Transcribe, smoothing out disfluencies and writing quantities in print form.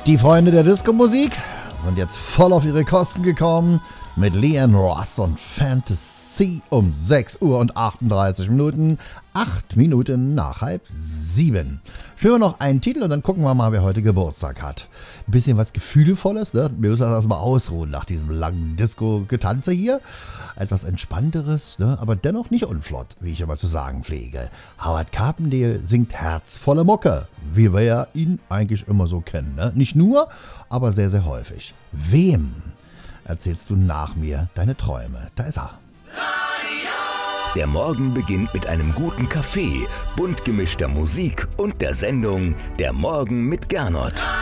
Die Freunde der Disco-Musik sind jetzt voll auf ihre Kosten gekommen mit Leanne Ross und Fantasy um 6 Uhr und 38 Minuten, 8 Minuten nach 6:30. Spielen wir noch einen Titel und dann gucken wir mal, wer heute Geburtstag hat. Ein bisschen was Gefühlvolles, ne? Wir müssen das erstmal ausruhen nach diesem langen Disco-Getanze hier. Etwas Entspannteres, ne? Aber dennoch nicht unflott, wie ich immer zu sagen pflege. Howard Carpendale singt herzvolle Mucke, wie wir ja ihn eigentlich immer so kennen. Ne? Nicht nur, aber sehr, sehr häufig. Wem erzählst du nach mir deine Träume? Da ist er. Der Morgen beginnt mit einem guten Kaffee, bunt gemischter Musik und der Sendung Der Morgen mit Gernot.